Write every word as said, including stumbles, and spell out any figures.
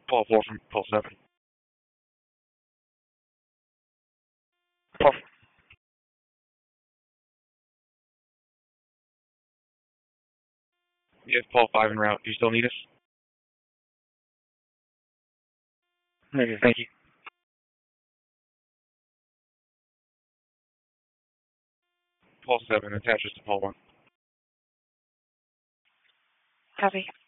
Paul four from Paul seven. Paul. Yes, Paul five en route. Do you still need us? Okay, thank you. Paul seven attaches to Paul one. Copy.